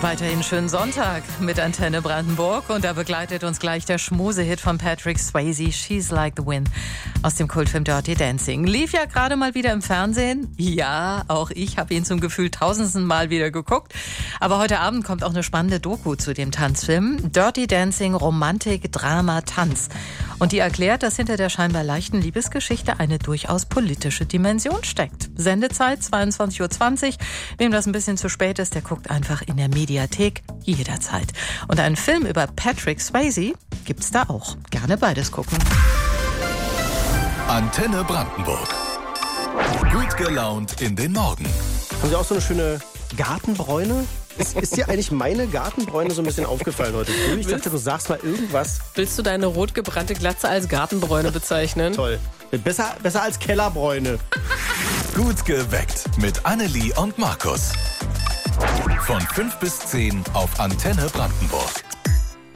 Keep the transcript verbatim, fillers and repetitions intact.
Weiterhin schönen Sonntag mit Antenne Brandenburg und da begleitet uns gleich der Schmusehit von Patrick Swayze, She's Like the Wind aus dem Kultfilm Dirty Dancing. Lief ja gerade mal wieder im Fernsehen. Ja, auch ich habe ihn zum Gefühl tausendsten Mal wieder geguckt. Aber heute Abend kommt auch eine spannende Doku zu dem Tanzfilm. Dirty Dancing, Romantik, Drama, Tanz. Und die erklärt, dass hinter der scheinbar leichten Liebesgeschichte eine durchaus politische Dimension steckt. Sendezeit zweiundzwanzig Uhr zwanzig. Wem das ein bisschen zu spät ist, der guckt einfach in der Mediathek jederzeit. Und einen Film über Patrick Swayze gibt's da auch. Gerne beides gucken. Antenne Brandenburg. Gut gelaunt in den Morgen. Haben Sie auch so eine schöne Gartenbräune? Ist, ist dir eigentlich meine Gartenbräune so ein bisschen aufgefallen heute früh? Ich dachte, du sagst mal irgendwas. Willst du deine rotgebrannte Glatze als Gartenbräune bezeichnen? Toll. Besser, besser als Kellerbräune. Gut geweckt mit Annelie und Markus. Von fünf bis zehn auf Antenne Brandenburg.